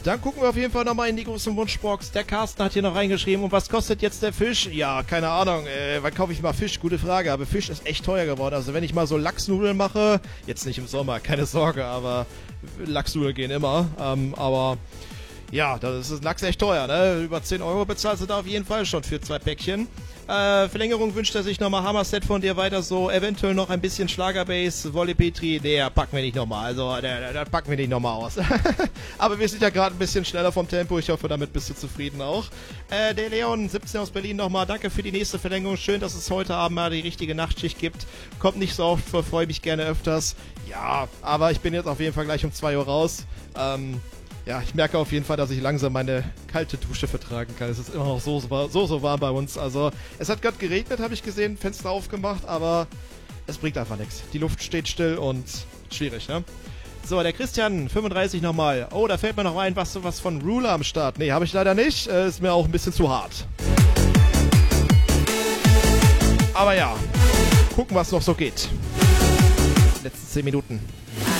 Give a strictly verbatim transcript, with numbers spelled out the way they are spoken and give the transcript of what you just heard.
Dann gucken wir auf jeden Fall nochmal in die große Wunschbox. Der Carsten hat hier noch reingeschrieben. Und was kostet jetzt der Fisch? Ja, keine Ahnung. Äh, wann kaufe ich mal Fisch? Gute Frage. Aber Fisch ist echt teuer geworden. Also wenn ich mal so Lachsnudeln mache, jetzt nicht im Sommer, keine Sorge, aber Lachsnudeln gehen immer. Ähm, aber ja, das ist Lachs echt teuer, ne? Über zehn Euro bezahlst du da auf jeden Fall schon für zwei Päckchen. Äh, Verlängerung wünscht er sich nochmal Hammer-Set von dir weiter so. Eventuell noch ein bisschen Schlagerbase, Wolle Petri. Nee, packen wir nicht nochmal. Also, das packen wir nicht nochmal aus. Aber wir sind ja gerade ein bisschen schneller vom Tempo. Ich hoffe, damit bist du zufrieden auch. Äh, der Leon, siebzehn aus Berlin nochmal. Danke für die nächste Verlängerung. Schön, dass es heute Abend mal die richtige Nachtschicht gibt. Kommt nicht so oft vor, freue mich gerne öfters. Ja, aber ich bin jetzt auf jeden Fall gleich um zwei Uhr raus. Ähm... Ja, ich merke auf jeden Fall, dass ich langsam meine kalte Dusche vertragen kann. Es ist immer noch so, so, so, so warm bei uns. Also, es hat gerade geregnet, habe ich gesehen, Fenster aufgemacht, aber es bringt einfach nichts. Die Luft steht still und schwierig, ne? So, der Christian, fünfunddreißig nochmal. Oh, da fällt mir noch ein, was, was von Ruler am Start. Nee, habe ich leider nicht. Äh, ist mir auch ein bisschen zu hart. Aber ja, gucken, was noch so geht. Letzten zehn Minuten.